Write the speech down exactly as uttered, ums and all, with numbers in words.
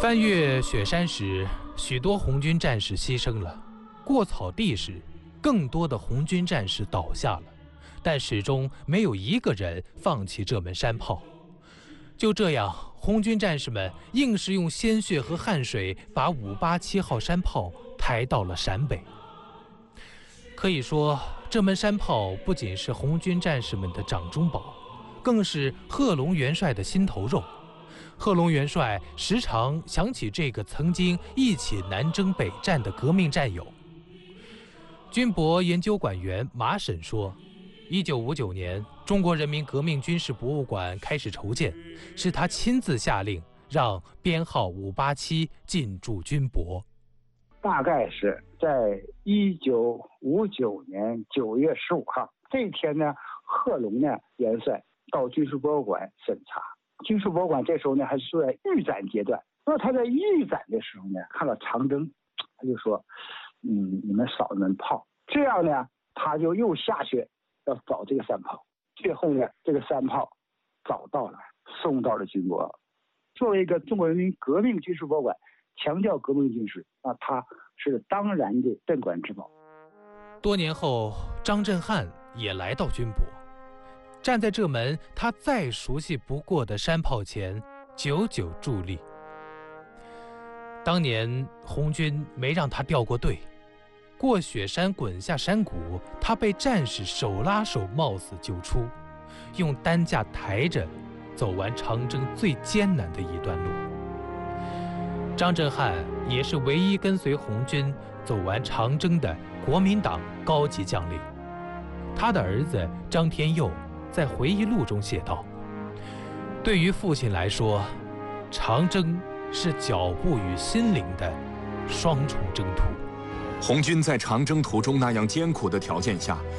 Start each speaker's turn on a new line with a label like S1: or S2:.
S1: 翻越雪山时，许多红军战士牺牲了；过草地时，更多的红军战士倒下了。但始终没有一个人放弃这门山炮。就这样，红军战士们硬是用鲜血和汗水把五八七号山炮抬到了陕北。可以说，这门山炮不仅是红军战士们的掌中宝，更是贺龙元帅的心头肉。贺龙元帅时常想起这个曾经一起南征北战的革命战友。军博研究馆员马沈说，一九五九年，中国人民革命军事博物馆开始筹建，是他亲自下令让编号五八七进驻军博。
S2: 大概是在一九五九年九月十五号这一天呢，贺龙呢元帅到军事博物馆审查。军事博物馆这时候呢还是在预展阶段。那他在预展的时候呢，看到长征，他就说：“嗯，你们少一门炮。”这样呢，他就又下去要找这个山炮，最后呢，这个山炮找到了，送到了军博。作为一个中国人民革命军事博物馆，强调革命军事，那它是当然的镇馆之宝。
S1: 多年后，张震撼也来到军博，站在这门他再熟悉不过的山炮前，久久伫立。当年红军没让他掉过队。过雪山滚下山谷，他被战士手拉手冒死救出，用担架抬着走完长征最艰难的一段路。张震撼也是唯一跟随红军走完长征的国民党高级将领。他的儿子张天佑在回忆录中写道：“对于父亲来说，长征是脚步与心灵的双重征途。”
S3: 红军在长征途中那样艰苦的条件下，